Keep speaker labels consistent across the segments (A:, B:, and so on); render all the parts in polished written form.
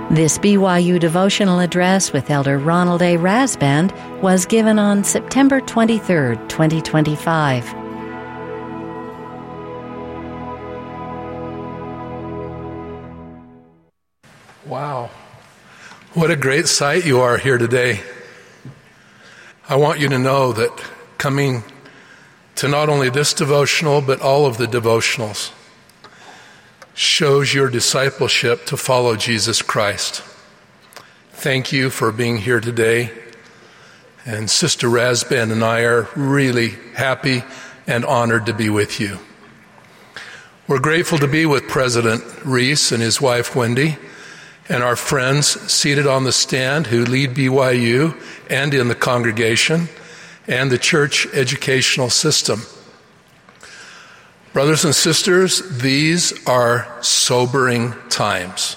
A: This BYU devotional address with Elder Ronald A. Rasband was given on September 23, 2025.
B: Wow. What a great sight you are here today. I want you to know that coming to not only this devotional, but all of the devotionals shows your discipleship to follow Jesus Christ. Thank you for being here today. And Sister Rasband and I are really happy and honored to be with you. We're grateful to be with President Reese and his wife Wendy and our friends seated on the stand who lead BYU and in the congregation and the church educational system. Brothers and sisters, these are sobering times.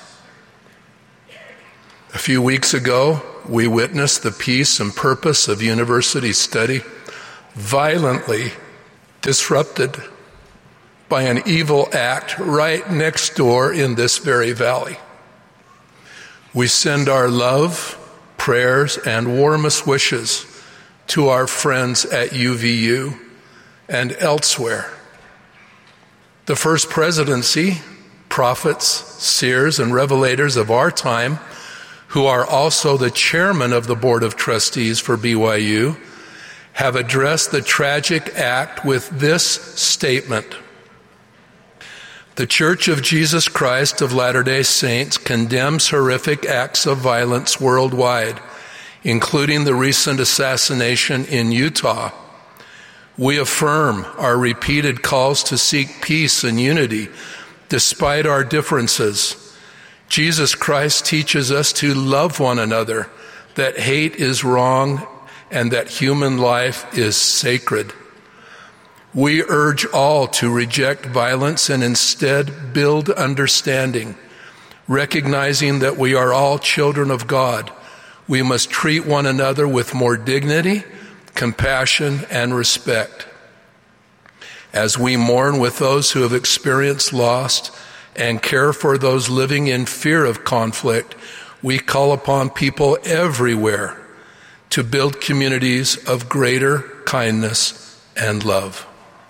B: A few weeks ago, we witnessed the peace and purpose of university study violently disrupted by an evil act right next door in this very valley. We send our love, prayers, and warmest wishes to our friends at UVU and elsewhere. The First Presidency, prophets, seers, and revelators of our time, who are also the chairman of the Board of Trustees for BYU, have addressed the tragic act with this statement. The Church of Jesus Christ of Latter-day Saints condemns horrific acts of violence worldwide, including the recent assassination in Utah. We affirm our repeated calls to seek peace and unity despite our differences. Jesus Christ teaches us to love one another, that hate is wrong, and that human life is sacred. We urge all to reject violence and instead build understanding. Recognizing that we are all children of God, we must treat one another with more dignity, compassion, and respect. As we mourn with those who have experienced loss and care for those living in fear of conflict, we call upon people everywhere to build communities of greater kindness and love.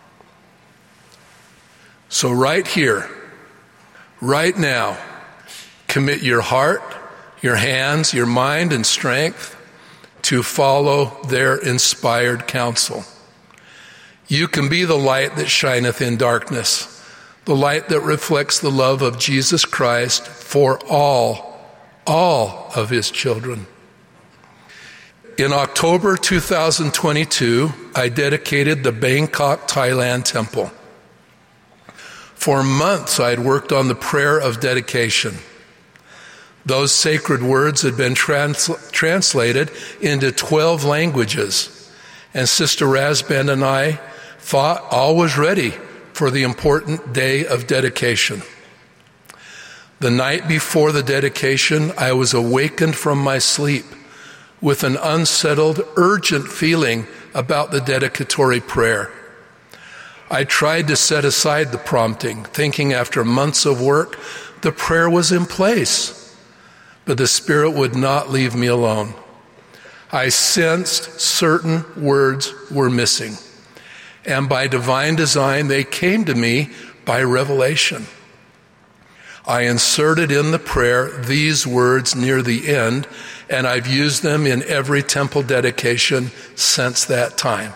B: So right here, right now, commit your heart, your hands, your mind, and strength to follow their inspired counsel. You can be the light that shineth in darkness, the light that reflects the love of Jesus Christ for all of his children. In October 2022, I dedicated the Bangkok, Thailand temple. For months, I had worked on the prayer of dedication. Those sacred words had been translated into 12 languages, and Sister Rasband and I thought all was ready for the important day of dedication. The night before the dedication, I was awakened from my sleep with an unsettled, urgent feeling about the dedicatory prayer. I tried to set aside the prompting, thinking after months of work, the prayer was in place. But the Spirit would not leave me alone. I sensed certain words were missing. And by divine design, they came to me by revelation. I inserted in the prayer these words near the end, and I've used them in every temple dedication since that time.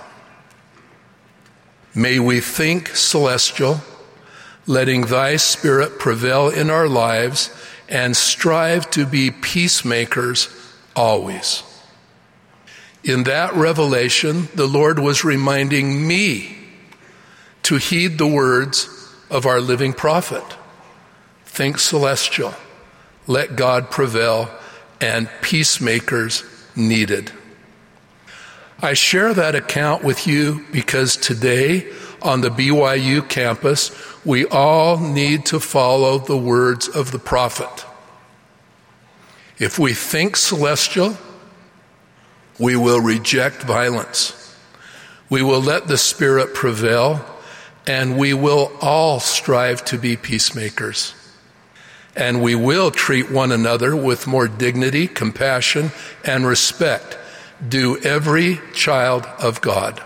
B: May we think celestial, letting thy Spirit prevail in our lives, and strive to be peacemakers always. In that revelation, the Lord was reminding me to heed the words of our living prophet. Think celestial, let God prevail, and peacemakers needed. I share that account with you because today on the BYU campus, we all need to follow the words of the prophet. If we think celestial, we will reject violence. We will let the Spirit prevail, and we will all strive to be peacemakers. and we will treat one another with more dignity, compassion, and respect due every child of God.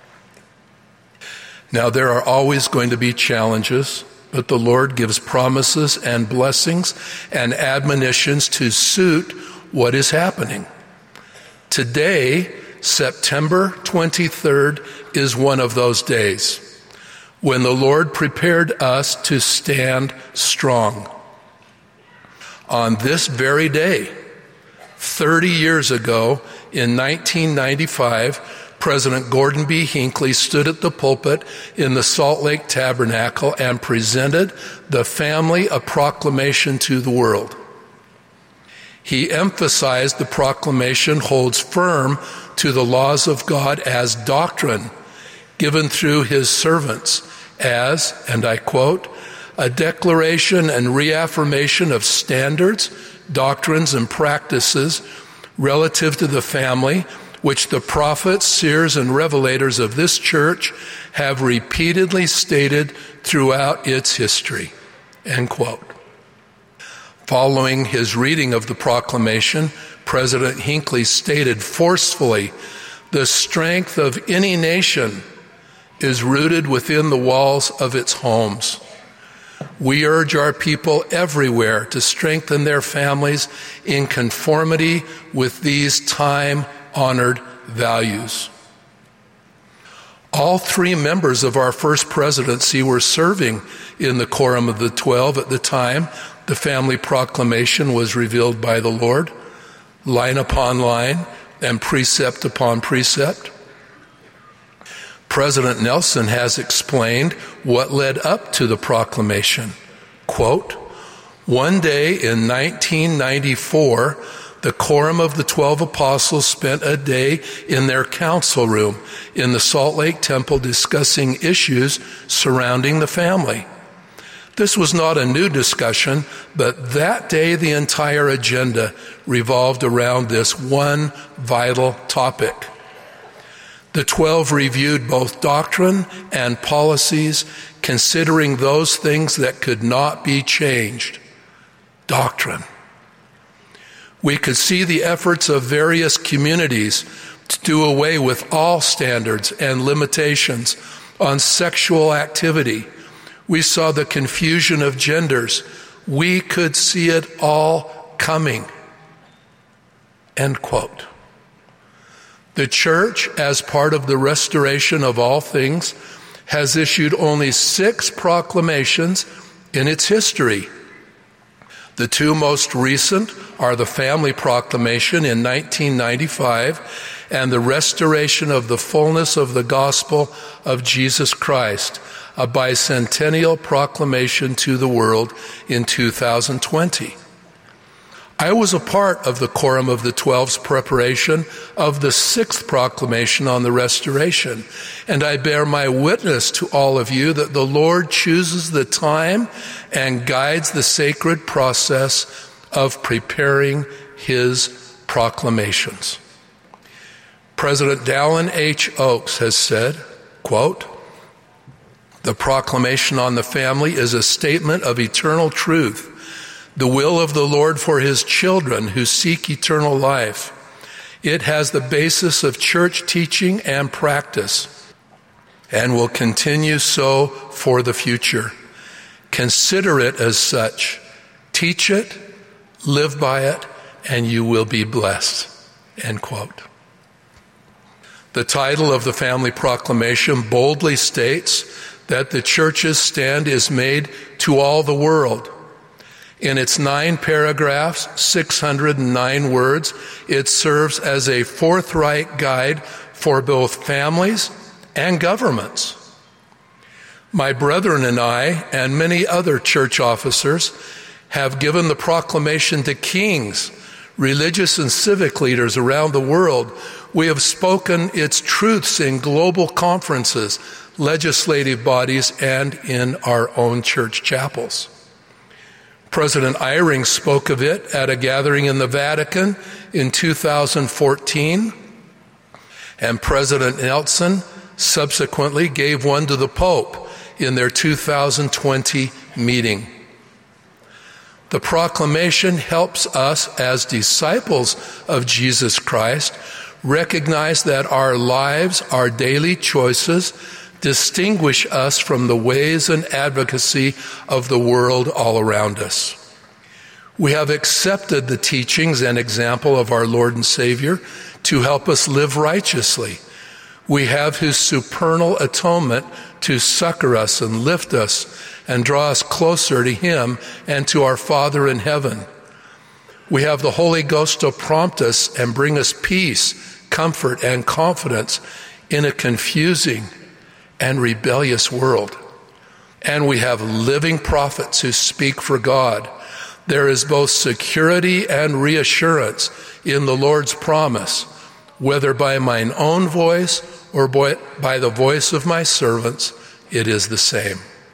B: Now, there are always going to be challenges, but the Lord gives promises and blessings and admonitions to suit what is happening. Today, September 23rd, is one of those days when the Lord prepared us to stand strong. On this very day, 30 years ago, in 1995, President Gordon B. Hinckley stood at the pulpit in the Salt Lake Tabernacle and presented the family a proclamation to the world. He emphasized the proclamation holds firm to the laws of God as doctrine given through his servants as, and I quote, a declaration and reaffirmation of standards, doctrines, and practices relative to the family, which the prophets, seers, and revelators of this church have repeatedly stated throughout its history, end quote. Following his reading of the proclamation, President Hinckley stated forcefully, "The strength of any nation is rooted within the walls of its homes. We urge our people everywhere to strengthen their families in conformity with these time-honored values." All three members of our first presidency were serving in the Quorum of the 12 at the time the family proclamation was revealed by the Lord, line upon line and precept upon precept. President Nelson has explained what led up to the proclamation. Quote, "One day in 1994, the Quorum of the 12 Apostles spent a day in their council room in the Salt Lake Temple discussing issues surrounding the family. This was not a new discussion, but that day the entire agenda revolved around this one vital topic. The 12 reviewed both doctrine and policies, considering those things that could not be changed. Doctrine. We could see the efforts of various communities to do away with all standards and limitations on sexual activity. We saw the confusion of genders. We could see it all coming. End quote. The church, as part of the restoration of all things, has issued only 6 proclamations in its history. The 2 most recent are the Family Proclamation in 1995 and the Restoration of the Fullness of the Gospel of Jesus Christ, a bicentennial proclamation to the world in 2020. I was a part of the Quorum of the 12's preparation of the 6th proclamation on the restoration, and I bear my witness to all of you that the Lord chooses the time and guides the sacred process of preparing his proclamations. President Dallin H. Oaks has said, quote, "The proclamation on the family is a statement of eternal truth, the will of the Lord for his children who seek eternal life. It has the basis of church teaching and practice and will continue so for the future. Consider it as such. Teach it, live by it, and you will be blessed." End quote. The title of the Family Proclamation boldly states that the church's stand is made to all the world. In its 9 paragraphs, 609 words, it serves as a forthright guide for both families and governments. My brethren and I, and many other church officers, have given the proclamation to kings, religious and civic leaders around the world. We have spoken its truths in global conferences, legislative bodies, and in our own church chapels. President Eyring spoke of it at a gathering in the Vatican in 2014, and President Nelson subsequently gave one to the Pope in their 2020 meeting. The proclamation helps us as disciples of Jesus Christ recognize that our lives, our daily choices, distinguish us from the ways and advocacy of the world all around us. We have accepted the teachings and example of our Lord and Savior to help us live righteously. We have his supernal atonement to succor us and lift us and draw us closer to him and to our Father in heaven. We have the Holy Ghost to prompt us and bring us peace, comfort, and confidence in a confusing and rebellious world. And we have living prophets who speak for God. There is both security and reassurance in the Lord's promise, whether by mine own voice or by the voice of my servants, it is the same.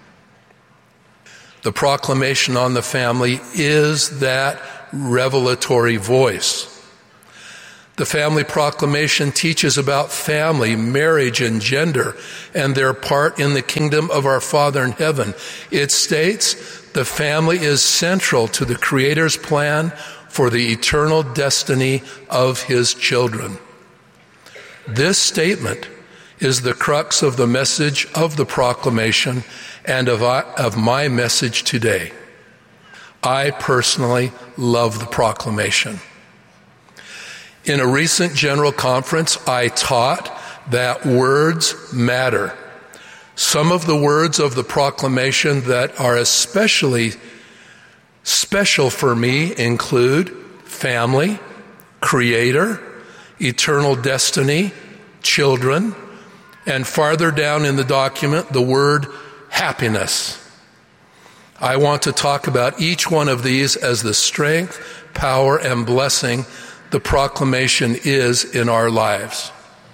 B: The proclamation on the family is that revelatory voice. The family proclamation teaches about family, marriage, and gender, and their part in the kingdom of our Father in heaven. It states the family is central to the Creator's plan for the eternal destiny of his children. This statement is the crux of the message of the proclamation and of my message today. I personally love the proclamation. In a recent general conference, I taught that words matter. Some of the words of the proclamation that are especially special for me include family, creator, eternal destiny, children, and farther down in the document, the word happiness. I want to talk about each one of these as the strength, power, and blessing the proclamation is in our lives.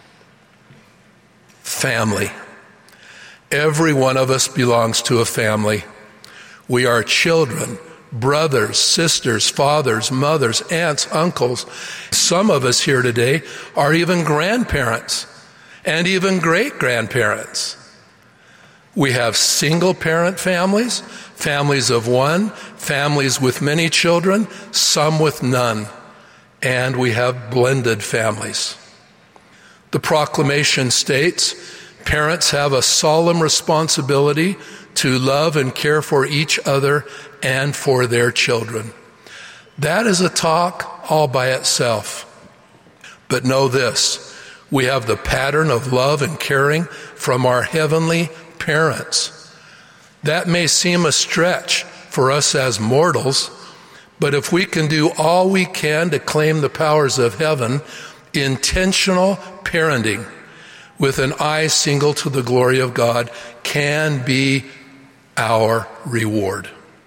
B: Family. Every one of us belongs to a family. We are children, brothers, sisters, fathers, mothers, aunts, uncles. Some of us here today are even grandparents and even great-grandparents. We have single-parent families, families of one, families with many children, some with none, and we have blended families. The proclamation states, parents have a solemn responsibility to love and care for each other and for their children. That is a talk all by itself. But know this, we have the pattern of love and caring from our heavenly parents. That may seem a stretch for us as mortals, but if we can do all we can to claim the powers of heaven, intentional parenting with an eye single to the glory of God can be our reward.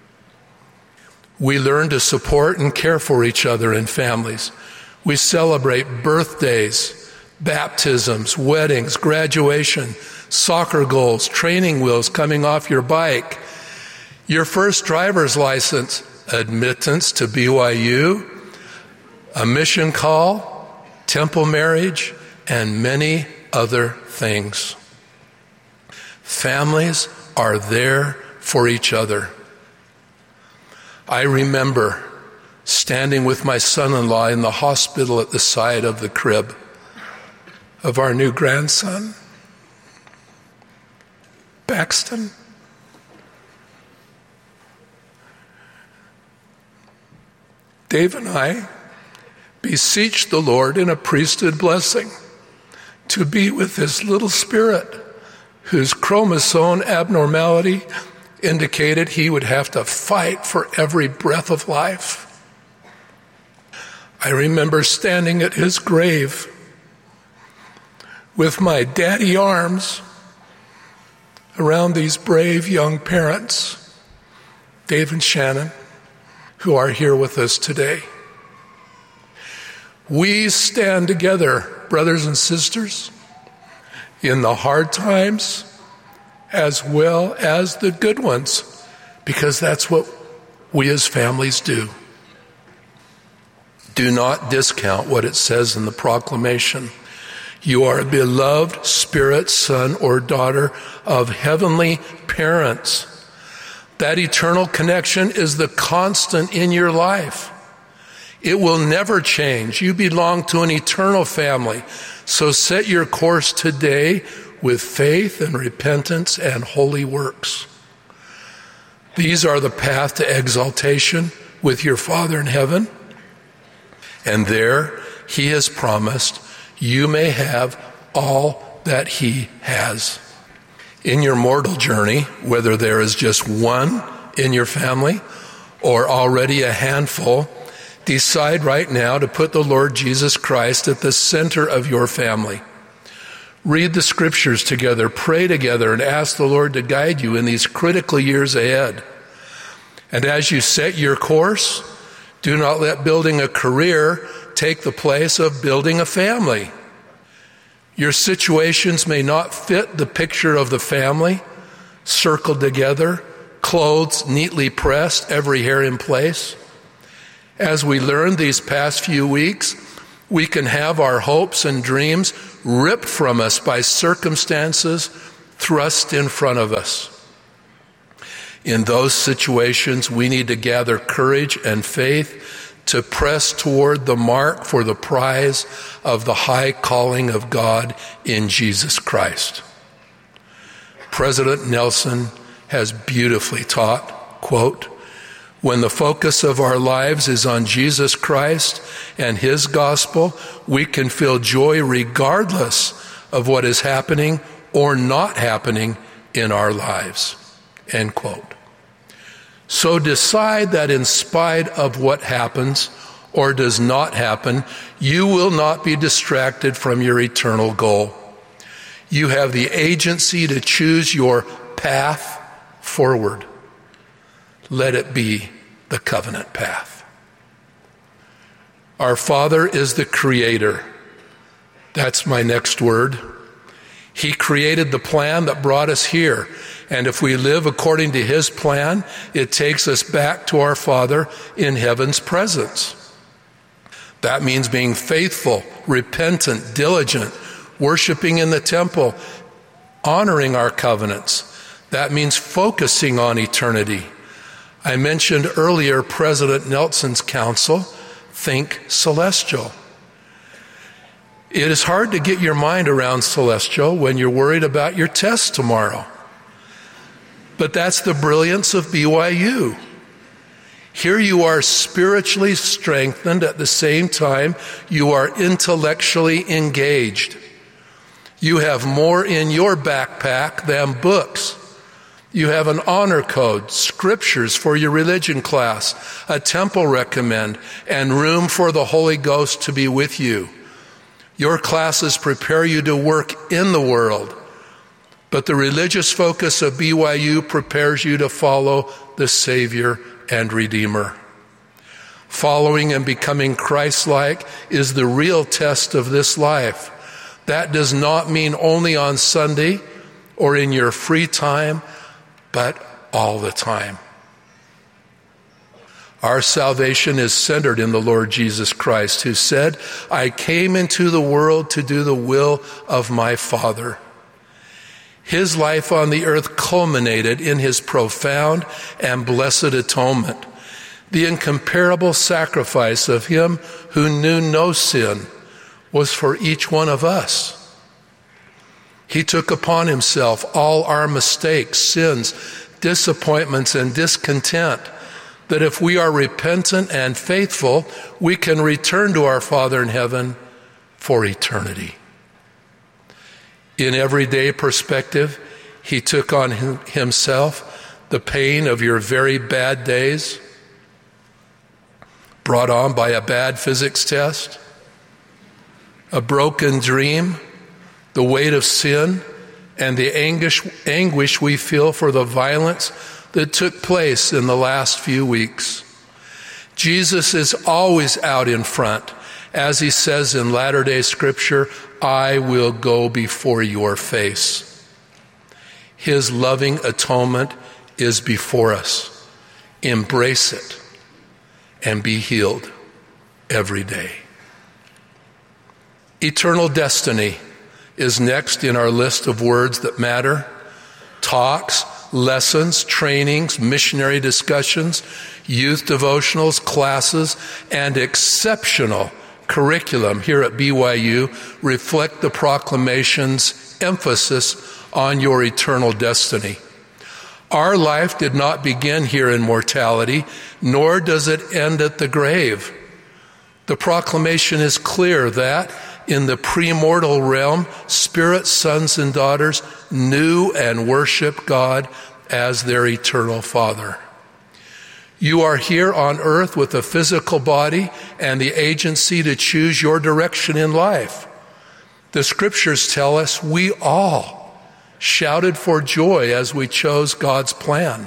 B: We learn to support and care for each other in families. We celebrate birthdays, baptisms, weddings, graduation, soccer goals, training wheels coming off your bike, your first driver's license, admittance to BYU, a mission call, temple marriage, and many other things. Families are there for each other. I remember standing with my son-in-law in the hospital at the side of the crib of our new grandson, Baxton. Dave and I beseech the Lord in a priesthood blessing to be with this little spirit whose chromosome abnormality indicated he would have to fight for every breath of life. I remember standing at his grave with my daddy arms around these brave young parents, Dave and Shannon, who are here with us today. We stand together, brothers and sisters, in the hard times as well as the good ones, because that's what we as families do. Do not discount what it says in the proclamation. You are a beloved spirit, son or daughter of heavenly parents. That eternal connection is the constant in your life. It will never change. You belong to an eternal family. So set your course today with faith and repentance and holy works. These are the path to exaltation with your Father in heaven. And there he has promised you may have all that he has. In your mortal journey, whether there is just one in your family or already a handful, decide right now to put the Lord Jesus Christ at the center of your family. Read the scriptures together, pray together, and ask the Lord to guide you in these critical years ahead. And as you set your course, do not let building a career take the place of building a family. Your situations may not fit the picture of the family, circled together, clothes neatly pressed, every hair in place. As we learned these past few weeks, we can have our hopes and dreams ripped from us by circumstances thrust in front of us. In those situations, we need to gather courage and faith to press toward the mark for the prize of the high calling of God in Jesus Christ. President Nelson has beautifully taught, quote, "When the focus of our lives is on Jesus Christ and his gospel, we can feel joy regardless of what is happening or not happening in our lives." End quote. So decide that in spite of what happens or does not happen, you will not be distracted from your eternal goal. You have the agency to choose your path forward. Let it be the covenant path. Our Father is the Creator. That's my next word. He created the plan that brought us here. And if we live according to his plan, it takes us back to our Father in heaven's presence. That means being faithful, repentant, diligent, worshiping in the temple, honoring our covenants. That means focusing on eternity. I mentioned earlier President Nelson's counsel, think celestial. It is hard to get your mind around celestial when you're worried about your test tomorrow. But that's the brilliance of BYU. Here you are spiritually strengthened at the same time you are intellectually engaged. You have more in your backpack than books. You have an honor code, scriptures for your religion class, a temple recommend, and room for the Holy Ghost to be with you. Your classes prepare you to work in the world, but the religious focus of BYU prepares you to follow the Savior and Redeemer. Following and becoming Christ-like is the real test of this life. That does not mean only on Sunday or in your free time, but all the time. Our salvation is centered in the Lord Jesus Christ, who said, "I came into the world to do the will of my Father." His life on the earth culminated in his profound and blessed atonement, the incomparable sacrifice of him who knew no sin was for each one of us. He took upon himself all our mistakes, sins, disappointments, and discontent, that if we are repentant and faithful, we can return to our Father in heaven for eternity. In everyday perspective, he took on himself the pain of your very bad days, brought on by a bad physics test, a broken dream, the weight of sin, and the anguish we feel for the violence that took place in the last few weeks. Jesus is always out in front. As he says in latter-day Scripture, "I will go before your face." His loving atonement is before us. Embrace it and be healed every day. Eternal destiny is next in our list of words that matter. Talks lessons, trainings, missionary discussions, youth devotionals, classes, and exceptional curriculum here at BYU reflect the proclamation's emphasis on your eternal destiny. Our life did not begin here in mortality, nor does it end at the grave. The proclamation is clear that in the premortal realm, spirit sons and daughters knew and worshiped God as their eternal Father. You are here on earth with a physical body and the agency to choose your direction in life. The scriptures tell us we all shouted for joy as we chose God's plan.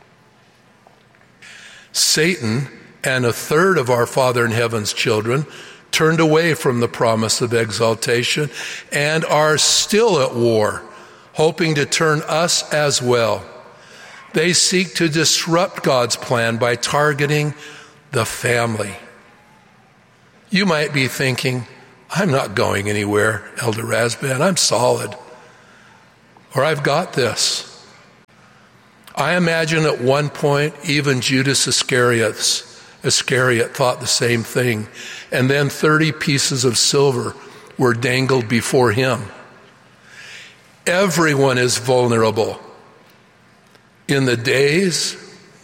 B: Satan and a third of our Father in heaven's children turned away from the promise of exaltation and are still at war, hoping to turn us as well. They seek to disrupt God's plan by targeting the family. You might be thinking, I'm not going anywhere, Elder Rasband. I'm solid. Or I've got this. I imagine at one point even Judas Iscariot thought the same thing. And then 30 pieces of silver were dangled before him. Everyone is vulnerable. In the days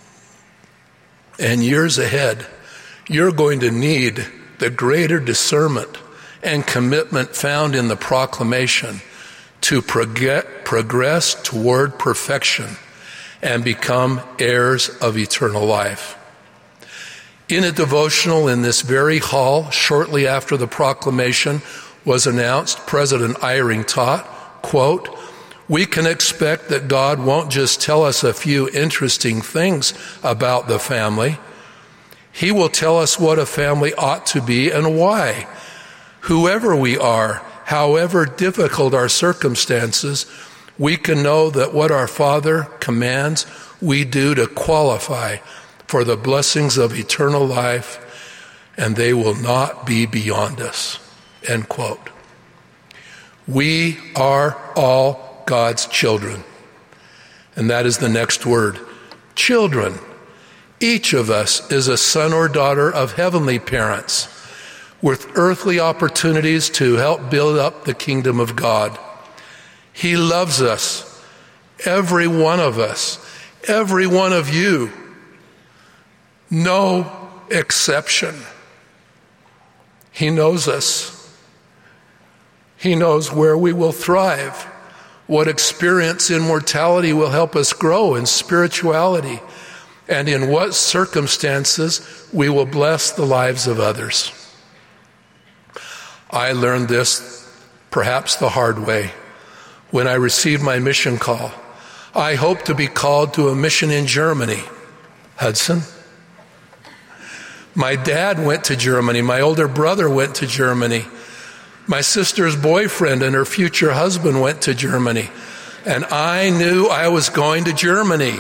B: and years ahead, you're going to need the greater discernment and commitment found in the proclamation to progress toward perfection and become heirs of eternal life. In a devotional in this very hall, shortly after the proclamation was announced, President Eyring taught, quote, "We can expect that God won't just tell us a few interesting things about the family. He will tell us what a family ought to be and why. Whoever we are, however difficult our circumstances, we can know that what our Father commands, we do to qualify for the blessings of eternal life, and they will not be beyond us." End quote. We are all God's children. And that is the next word, children. Each of us is a son or daughter of heavenly parents with earthly opportunities to help build up the kingdom of God. He loves us, every one of us, every one of you. No exception. He knows us. He knows where we will thrive, what experience in mortality will help us grow in spirituality, and in what circumstances we will bless the lives of others. I learned this perhaps the hard way when I received my mission call. I hoped to be called to a mission in Germany. Hudson? My dad went to Germany. My older brother went to Germany. My sister's boyfriend and her future husband went to Germany. And I knew I was going to Germany.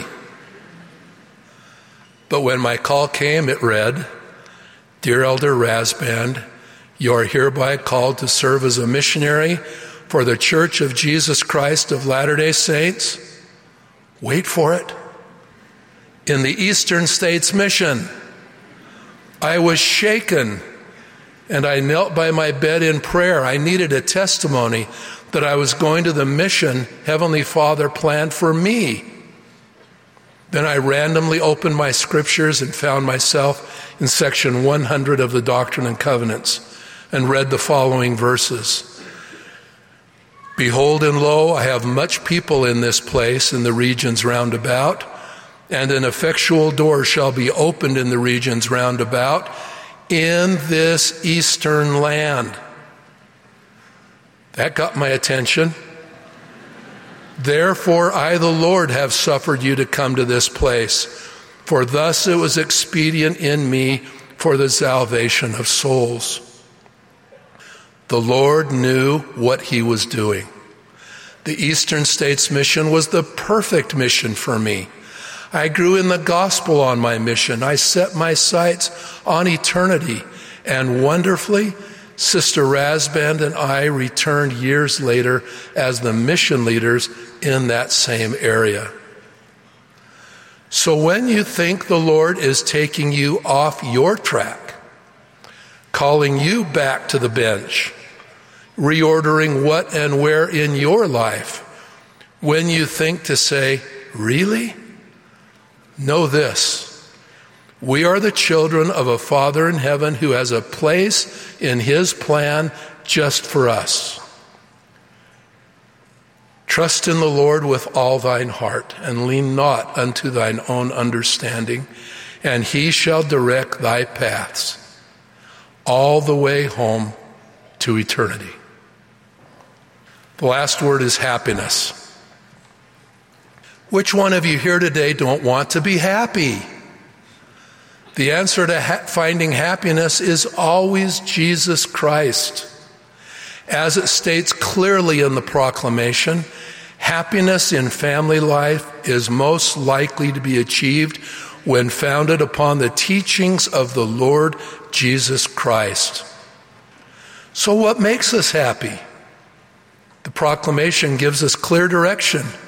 B: But when my call came, it read, "Dear Elder Rasband, you are hereby called to serve as a missionary for the Church of Jesus Christ of Latter-day Saints." Wait for it. In the Eastern States Mission. I was shaken, and I knelt by my bed in prayer. I needed a testimony that I was going to the mission Heavenly Father planned for me. Then I randomly opened my scriptures and found myself in section 100 of the Doctrine and Covenants and read the following verses. "Behold and lo, I have much people in this place in the regions round about, and an effectual door shall be opened in the regions round about, in this eastern land." That got my attention. "Therefore I, the Lord, have suffered you to come to this place, for thus it was expedient in me for the salvation of souls." The Lord knew what he was doing. The Eastern States Mission was the perfect mission for me. I grew in the gospel on my mission. I set my sights on eternity. And wonderfully, Sister Rasband and I returned years later as the mission leaders in that same area. So when you think the Lord is taking you off your track, calling you back to the bench, reordering what and where in your life, when you think to say, really? Know this. We are the children of a Father in heaven who has a place in his plan just for us. Trust in the Lord with all thine heart, and lean not unto thine own understanding, and he shall direct thy paths all the way home to eternity. The last word is happiness. Which one of you here today don't want to be happy? The answer to finding happiness is always Jesus Christ. As it states clearly in the proclamation, happiness in family life is most likely to be achieved when founded upon the teachings of the Lord Jesus Christ. So what makes us happy? The proclamation gives us clear direction.